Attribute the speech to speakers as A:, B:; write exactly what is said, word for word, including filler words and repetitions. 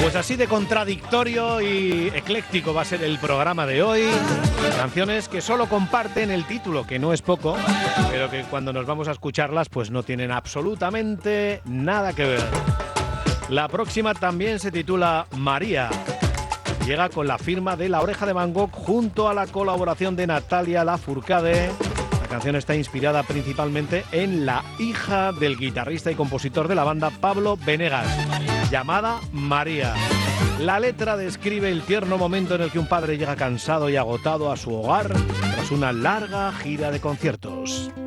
A: Pues así de contradictorio y ecléctico va a ser el programa de hoy. Canciones que solo comparten el título, que no es poco, pero que cuando nos vamos a escucharlas pues no tienen absolutamente nada que ver. La próxima también se titula María. Llega con la firma de La Oreja de Van Gogh junto a la colaboración de Natalia Lafourcade. La canción está inspirada principalmente en la hija del guitarrista y compositor de la banda Pablo Benegas, llamada María. La letra describe el tierno momento en el que un padre llega cansado y agotado a su hogar tras una larga gira de conciertos.